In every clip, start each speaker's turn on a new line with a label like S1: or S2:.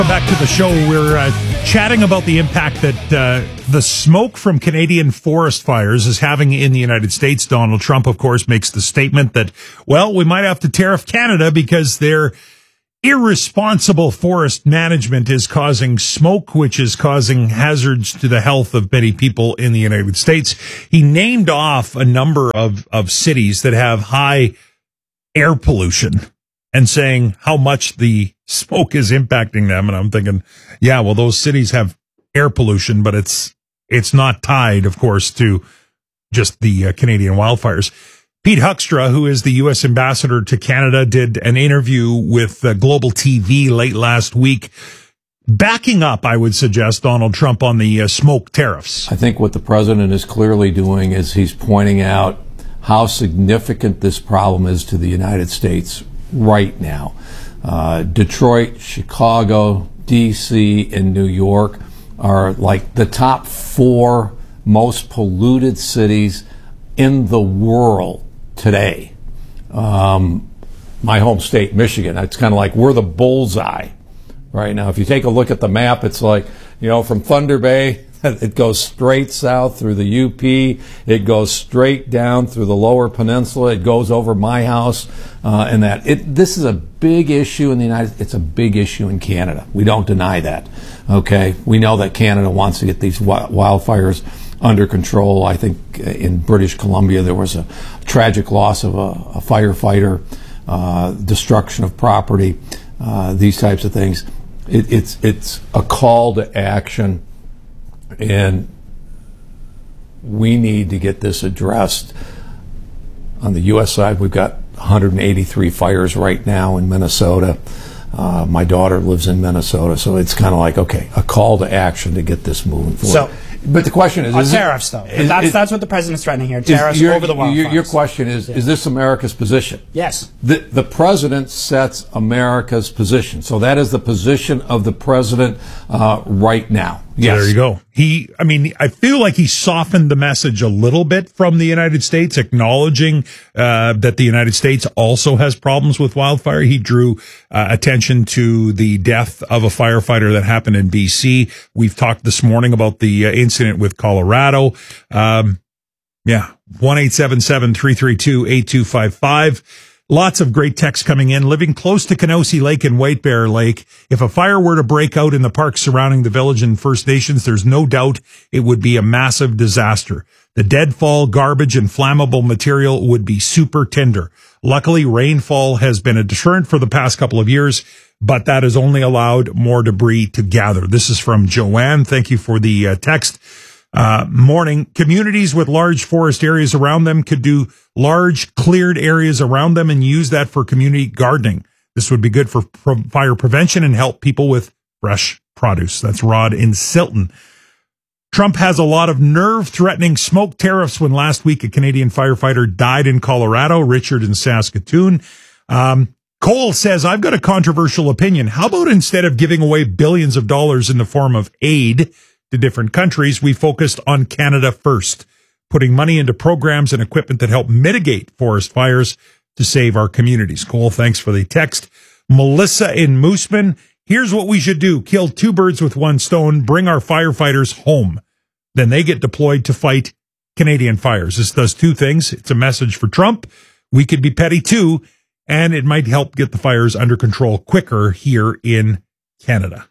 S1: Back to the show. We're chatting about the impact that the smoke from Canadian forest fires is having in the United States. Donald Trump, of course, makes the statement that, well, we might have to tariff Canada because their irresponsible forest management is causing smoke, which is causing hazards to the health of many people in the United States. He named off a number of cities that have high air pollution and saying how much the smoke is impacting them. And I'm thinking, yeah, well, those cities have air pollution, but it's not tied, of course, to just the Canadian wildfires. Pete Huckstra, who is the U.S. ambassador to Canada, did an interview with Global TV late last week, backing up, I would suggest, Donald Trump on the smoke tariffs.
S2: I think what the president is clearly doing is he's pointing out how significant this problem is to the United States right now. Detroit, Chicago, D.C., and New York are like the top 4 most polluted cities in the world today. My home state, Michigan, it's kind of like we're the bullseye right now. If you take a look at the map, it's like, from Thunder Bay, it goes straight south through the UP. It goes straight down through the Lower Peninsula. It goes over my house, and that. This is a big issue in the United States. It's a big issue in Canada. We don't deny that. Okay, we know that Canada wants to get these wildfires under control. I think in British Columbia there was a tragic loss of a firefighter, destruction of property, these types of things. It's a call to action. And we need to get this addressed. On the U.S. side, we've got 183 fires right now in Minnesota. My daughter lives in Minnesota, so it's kind of like, okay, a call to action to get this moving forward. But the question is
S3: tariffs, though. That's what the president's threatening here. Tariffs over the wildfires.
S2: Your question is this America's position?
S3: Yes.
S2: The president sets America's position. So that is the position of the president right now. Yes.
S1: There you go. I feel like he softened the message a little bit from the United States, acknowledging that the United States also has problems with wildfire. He drew attention to the death of a firefighter that happened in BC. We've talked this morning about the incident with Colorado. 1-877-332-8255. Lots of great texts coming in. Living close to Kenosee Lake and White Bear Lake, if a fire were to break out in the parks surrounding the village and First Nations, there's no doubt it would be a massive disaster. The deadfall, garbage, and flammable material would be super tender. Luckily, rainfall has been a deterrent for the past couple of years, but that has only allowed more debris to gather. This is from Joanne. Thank you for the text. Morning. Communities with large forest areas around them could do large cleared areas around them and use that for community gardening. This would be good for fire prevention and help people with fresh produce. That's Rod in Silton. Trump has a lot of nerve-threatening smoke tariffs when last week a Canadian firefighter died in Colorado, Richard in Saskatoon. Cole says, I've got a controversial opinion. How about instead of giving away billions of dollars in the form of aid to different countries, we focused on Canada first, putting money into programs and equipment that help mitigate forest fires to save our communities. Cole, thanks for the text. Melissa in Mooseman, here's what we should do. Kill 2 birds with 1 stone, bring our firefighters home. Then they get deployed to fight Canadian fires. This does 2 things. It's a message for Trump. We could be petty too, and it might help get the fires under control quicker here in Canada.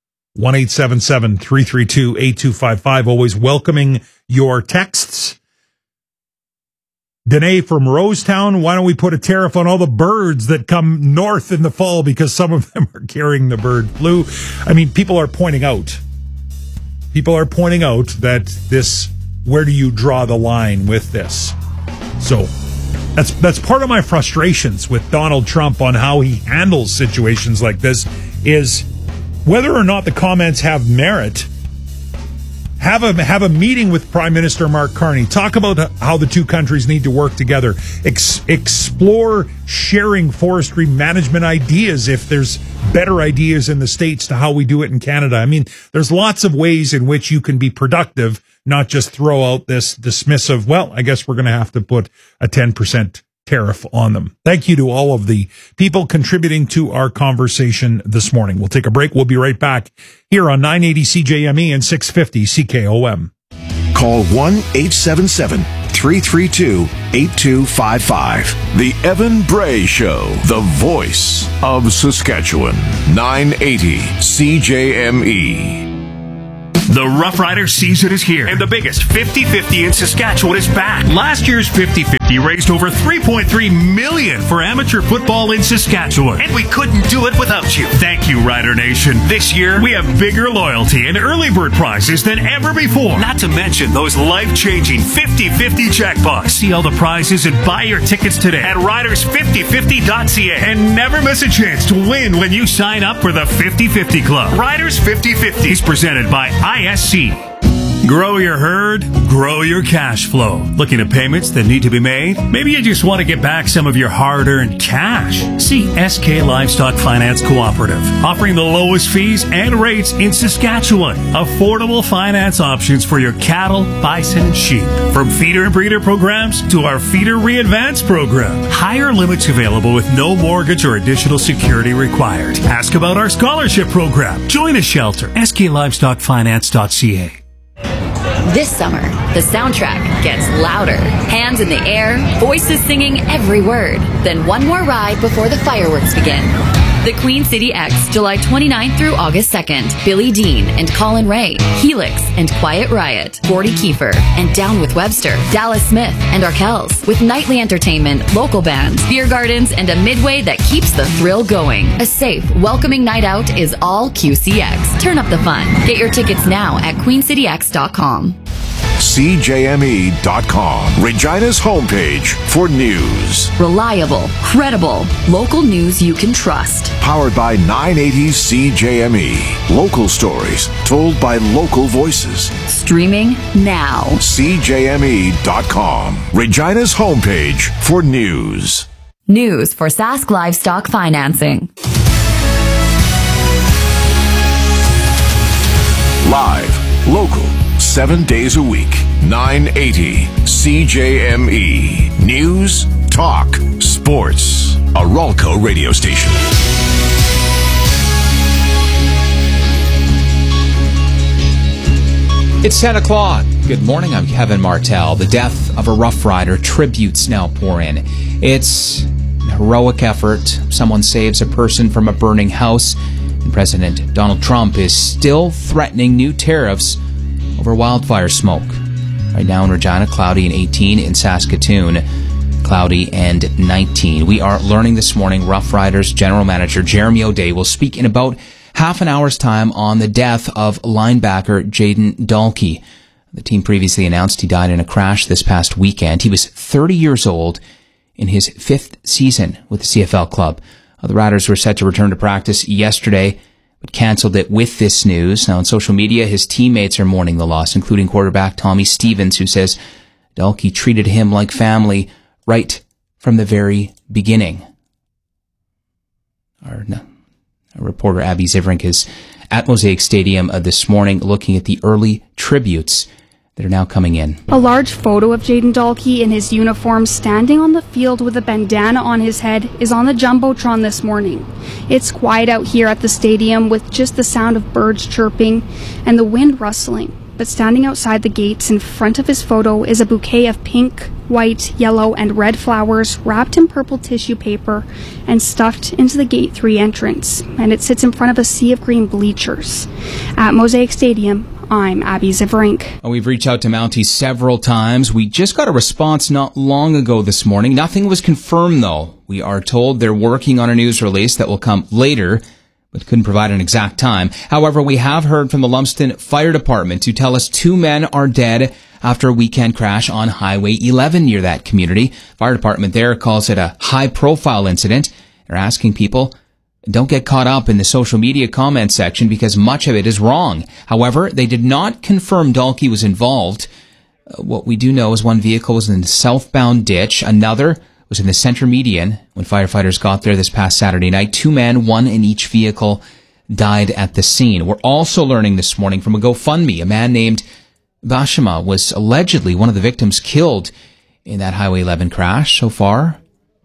S1: 1-877-332-8255. Always welcoming your texts. Danae from Rosetown, why don't we put a tariff on all the birds that come north in the fall because some of them are carrying the bird flu? I mean, people are pointing out that this, where do you draw the line with this? So that's part of my frustrations with Donald Trump on how he handles situations like this is whether or not the comments have merit. Have a meeting with Prime Minister Mark Carney. Talk about how the 2 countries need to work together. Explore sharing forestry management ideas if there's better ideas in the States to how we do it in Canada. I mean, there's lots of ways in which you can be productive, not just throw out this dismissive, well, I guess we're going to have to put a 10% tariff on them. Thank you to all of the people contributing to our conversation this morning. We'll take a break. We'll be right back here on 980 CJME and 650 CKOM.
S4: Call 1-877-332-8255. The Evan Bray Show, the voice of Saskatchewan. 980 CJME.
S5: The Rough Rider season is here, and the biggest 50-50 in Saskatchewan is back. Last year's 50-50 raised over $3.3 million for amateur football in Saskatchewan, and we couldn't do it without you. Thank you, Rider Nation. This year, we have bigger loyalty and early bird prizes than ever before. Not to mention those life-changing 50-50 jackpots. See all the prizes and buy your tickets today at riders5050.ca, and never miss a chance to win when you sign up for the 50-50 Club. Riders 50-50 is presented by ISC. Grow your herd, grow your cash flow. Looking at payments that need to be made? Maybe you just want to get back some of your hard-earned cash. See SK Livestock Finance Cooperative, offering the lowest fees and rates in Saskatchewan. Affordable finance options for your cattle, bison, and sheep. From feeder and breeder programs to our Feeder Re-Advance program. Higher limits available with no mortgage or additional security required. Ask about our scholarship program. Join a shelter. SKLivestockFinance.ca.
S6: This summer, the soundtrack gets louder. Hands in the air, voices singing every word. Then one more ride before the fireworks begin. The Queen City X, July 29th through August 2nd. Billy Dean and Colin Ray, Helix and Quiet Riot, Gordy Kiefer and Down with Webster, Dallas Smith and Arkells, with nightly entertainment, local bands, beer gardens, and a midway that keeps the thrill going. A safe, welcoming night out is all QCX. Turn up the fun. Get your tickets now at queencityx.com.
S4: CJME.com, Regina's homepage for news.
S6: Reliable, credible, local news you can trust.
S4: Powered by 980 CJME. Local stories told by local voices.
S6: Streaming now.
S4: CJME.com, Regina's homepage for news.
S6: News for Sask Livestock Financing.
S4: Live, local, 7 days a week. 980 CJME. News, talk, sports. A Ralco radio station.
S7: It's 10 o'clock. Good morning, I'm Kevin Martell. The death of a Rough Rider, tributes now pour in. It's a heroic effort. Someone saves a person from a burning house. And President Donald Trump is still threatening new tariffs over wildfire smoke. Right now in Regina, cloudy and 18. In Saskatoon, cloudy and 19. We are learning this morning Rough Riders General Manager Jeremy O'Day will speak in about half an hour's time on the death of linebacker Jayden Dalkey. The team previously announced he died in a crash this past weekend. He was 30 years old in his 5th season with the CFL club. The Riders were set to return to practice yesterday, but canceled it with this news. Now on social media, his teammates are mourning the loss, including quarterback Tommy Stevens, who says Dalkey treated him like family right from the very beginning. Our reporter Abby Zivrink is at Mosaic Stadium this morning looking at the early tributes that are now coming in.
S8: A large photo of Jayden Dalkey in his uniform standing on the field with a bandana on his head is on the Jumbotron this morning. It's quiet out here at the stadium with just the sound of birds chirping and the wind rustling. But standing outside the gates in front of his photo is a bouquet of pink, white, yellow, and red flowers wrapped in purple tissue paper and stuffed into the Gate 3 entrance. And it sits in front of a sea of green bleachers. At Mosaic Stadium, I'm Abby Zivrink.
S7: We've reached out to Mountie several times. We just got a response not long ago this morning. Nothing was confirmed, though. We are told they're working on a news release that will come later, but couldn't provide an exact time. However, we have heard from the Lumsden Fire Department to tell us 2 men are dead after a weekend crash on Highway 11 near that community. Fire Department there calls it a high-profile incident. They're asking people, don't get caught up in the social media comment section because much of it is wrong. However, they did not confirm Dalkey was involved. What we do know is one vehicle was in the southbound ditch. Another was in the center median when firefighters got there this past Saturday night. 2 men, 1 in each vehicle, died at the scene. We're also learning this morning from a GoFundMe, a man named Bashima was allegedly one of the victims killed in that Highway 11 crash. So far,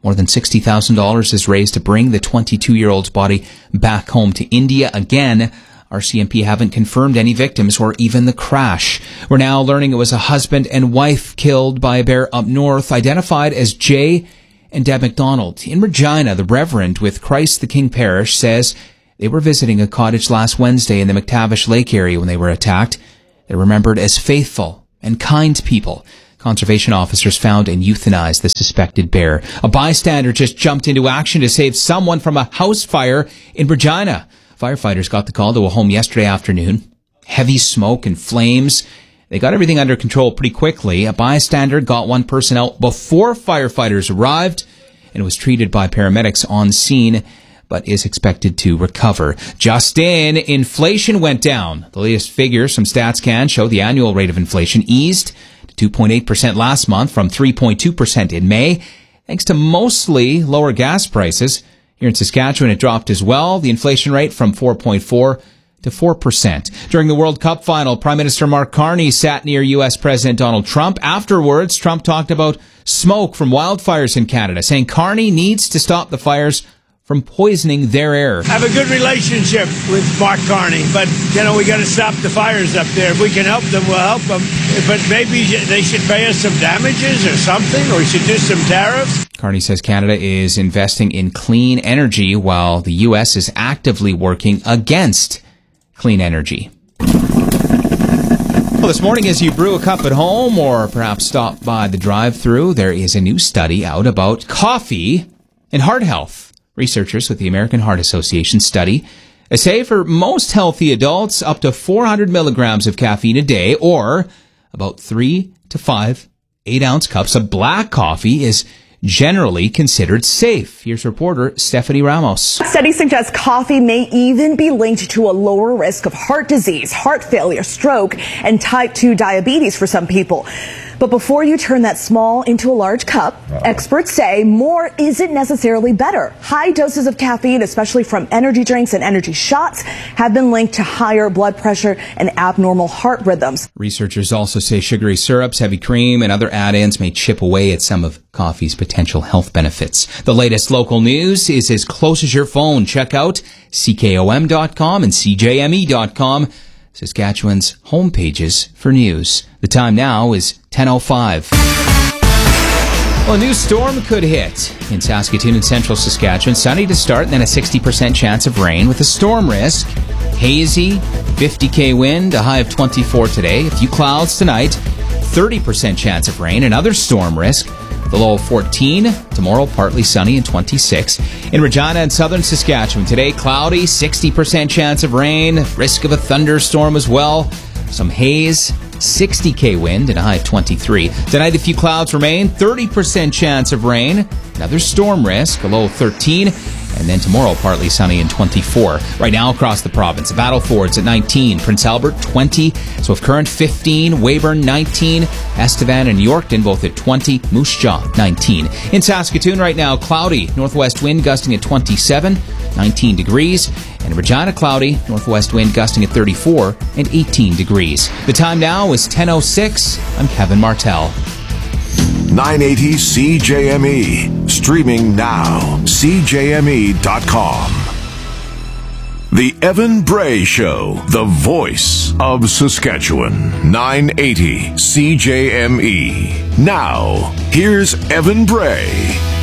S7: More than $60,000 is raised to bring the 22-year-old's body back home to India. Again, RCMP haven't confirmed any victims or even the crash. We're now learning it was a husband and wife killed by a bear up north, identified as Jay and Deb McDonald. In Regina, the Reverend with Christ the King Parish says they were visiting a cottage last Wednesday in the McTavish Lake area when they were attacked. They're remembered as faithful and kind people. Conservation officers found and euthanized the suspected bear. A bystander just jumped into action to save someone from a house fire in Regina. Firefighters got the call to a home yesterday afternoon. Heavy smoke and flames. They got everything under control pretty quickly. A bystander got one person out before firefighters arrived and was treated by paramedics on scene, but is expected to recover. Just in, inflation went down. The latest figures from StatsCan show the annual rate of inflation eased to 2.8% last month from 3.2% in May, thanks to mostly lower gas prices. Here in Saskatchewan, it dropped as well, the inflation rate from 4.4% to 4%. During the World Cup final, Prime Minister Mark Carney sat near U.S. President Donald Trump. Afterwards, Trump talked about smoke from wildfires in Canada, saying Carney needs to stop the fires from poisoning their air.
S9: I have a good relationship with Mark Carney, but, we got to stop the fires up there. If we can help them, we'll help them. But maybe they should pay us some damages or something, or we should do some tariffs.
S7: Carney says Canada is investing in clean energy while the U.S. is actively working against clean energy. Well, this morning, as you brew a cup at home or perhaps stop by the drive-thru, there is a new study out about coffee and heart health. Researchers with the American Heart Association study say for most healthy adults, up to 400 milligrams of caffeine a day, or about 3 to 5 8-ounce cups of black coffee is generally considered safe. Here's reporter Stephanie Ramos.
S10: Studies suggest coffee may even be linked to a lower risk of heart disease, heart failure, stroke, and type 2 diabetes for some people. But before you turn that small into a large cup, experts say more isn't necessarily better. High doses of caffeine, especially from energy drinks and energy shots, have been linked to higher blood pressure and abnormal heart rhythms.
S7: Researchers also say sugary syrups, heavy cream, and other add-ins may chip away at some of coffee's potential health benefits. The latest local news is as close as your phone. Check out CKOM.com and CJME.com, Saskatchewan's homepages for news. The time now is 10:05. Well, a new storm could hit in Saskatoon and central Saskatchewan. Sunny to start, and then a 60% chance of rain with a storm risk. Hazy, 50k wind, a high of 24 today. A few clouds tonight, 30% chance of rain, another storm risk. The low of 14. Tomorrow, partly sunny and 26. In Regina and southern Saskatchewan, today cloudy, 60% chance of rain, risk of a thunderstorm as well. Some haze, 60k wind and a high of 23. Tonight, a few clouds remain, 30% chance of rain, another storm risk, a low of 13. And then tomorrow, partly sunny and 24. Right now across the province, Battlefords at 19, Prince Albert 20, Swift Current 15, Weyburn 19, Estevan and Yorkton both at 20, Moose Jaw 19. In Saskatoon right now, cloudy, northwest wind gusting at 27, 19 degrees. And Regina cloudy, northwest wind gusting at 34 and 18 degrees. The time now is 10:06. I'm Kevin Martell.
S4: 980 CJME. Streaming now. CJME.com. The Evan Bray Show. The voice of Saskatchewan. 980 CJME. Now, here's Evan Bray.